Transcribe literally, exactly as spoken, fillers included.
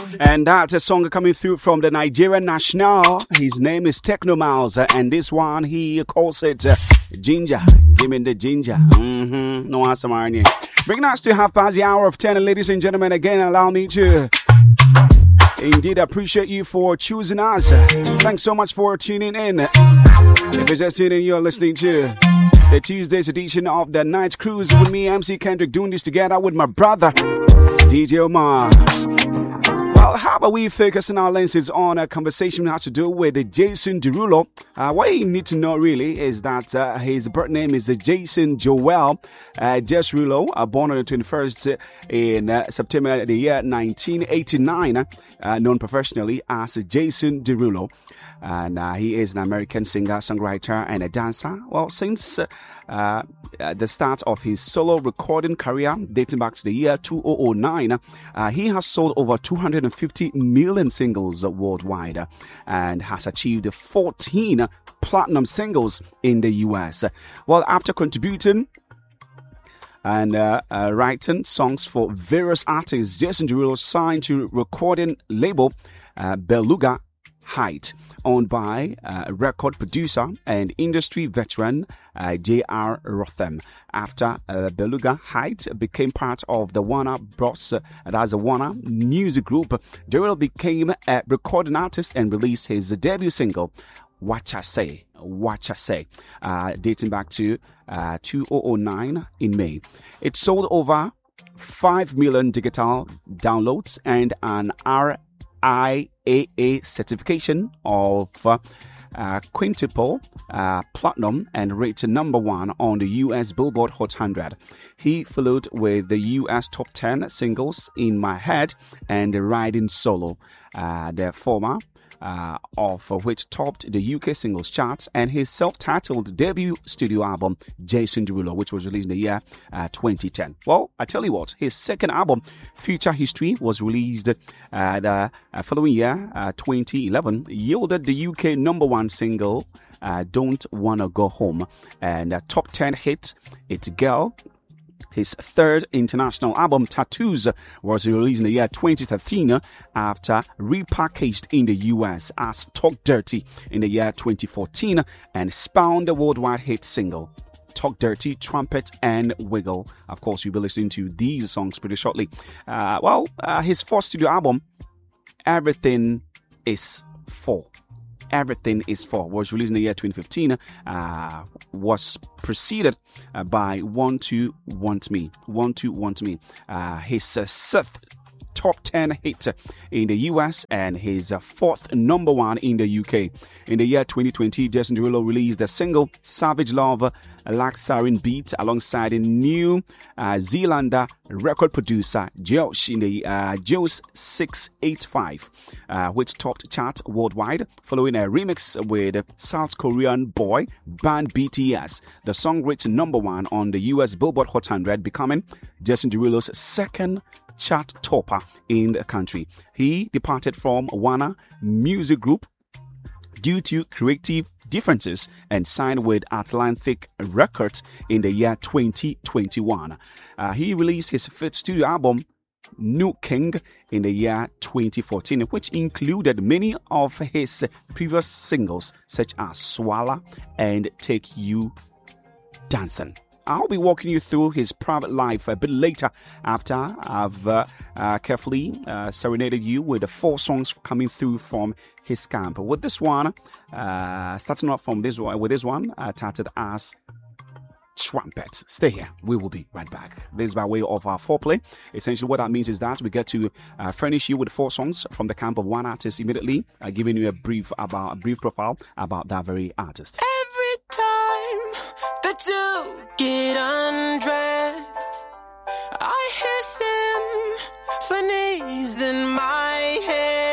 And that's a song coming through from the Nigerian national. His name is Techno Miles, and this one he calls it uh, Ginger. Give me the ginger. Mm-hmm. No answer, Marnie. Bringing us to half past the hour of ten, and ladies and gentlemen, again, allow me to indeed appreciate you for choosing us. Thanks so much for tuning in. If you're just tuning in, you're listening to the Tuesday's edition of the Night Cruise with me, M C Kendrick, doing this together with my brother, D J Omar. Well, how about we focusing our lenses on a conversation we have to do with Jason Derulo? Uh, what you need to know really is that uh, his birth name is Jason Joel uh, Derulo, uh, born on the twenty-first in uh, September the year nineteen eighty-nine, uh, known professionally as Jason Derulo. And uh, he is an American singer, songwriter, and a dancer. Well, since uh, uh, the start of his solo recording career, dating back to the year two thousand nine, uh, he has sold over two hundred fifty million singles worldwide uh, and has achieved fourteen platinum singles in the U S. Well, after contributing and uh, uh, writing songs for various artists, Jason Derulo signed to recording label uh, Beluga Height, owned by uh, record producer and industry veteran uh, J R Rotham. After uh, Beluga Height became part of the Warner Bros. Uh, that's a Warner Music Group, Derulo became a recording artist and released his debut single, What I Say, What I Say, uh, dating back to uh, two thousand nine in May. It sold over five million digital downloads and an R I A A certification of uh, uh, quintuple uh, platinum and rated number one on the U S Billboard Hot one hundred. He followed with the U S top ten singles In My Head and Riding Solo, uh, the former Uh, of which topped the U K singles charts, and his self-titled debut studio album, Jason Derulo, which was released in the year uh, twenty ten. Well, I tell you what, his second album, Future History, was released uh, the uh, following year, uh, twenty eleven, yielded the U K number one single, uh, Don't Wanna Go Home, and a top ten hit, It's Girl. His third international album, Tattoos, was released in the year twenty thirteen after repackaged in the U S as Talk Dirty in the year twenty fourteen and spawned the worldwide hit single, Talk Dirty, Trumpet, and Wiggle. Of course, you'll be listening to these songs pretty shortly. Uh, well, uh, his fourth studio album, Everything Is For. Everything Is For was released in the year twenty fifteen, uh, was preceded uh, by One Two Want Me. One Two Want Me. Uh, his uh, sixth top ten hit in the U S and his uh, fourth number one in the U K. In the year twenty twenty, Jason Derulo released the single Savage Love, Laxarin Beat alongside a new uh, Zealander record producer Josh in the uh, Joe's six eighty-five, uh, which topped chart worldwide following a remix with South Korean boy band B T S. The song reached number one on the U S Billboard Hot one hundred, becoming Jason Derulo's second chart topper in the country. He departed from Warner Music Group due to creative differences and signed with Atlantic Records in the year twenty twenty-one. Uh, he released his fifth studio album, New King, in the year twenty fourteen, which included many of his previous singles such as Swallow and Take You Dancing. I'll be walking you through his private life a bit later after I've uh, uh, carefully uh, serenaded you with the four songs coming through from his camp. With this one, uh, starting off from this one, with this one, uh, titled as Trumpet. Stay here. We will be right back. This is by way of our foreplay. Essentially, what that means is that we get to uh, furnish you with four songs from the camp of one artist immediately, uh, giving you a brief about a brief profile about that very artist. Every time that you get undressed, I hear symphonies in my head.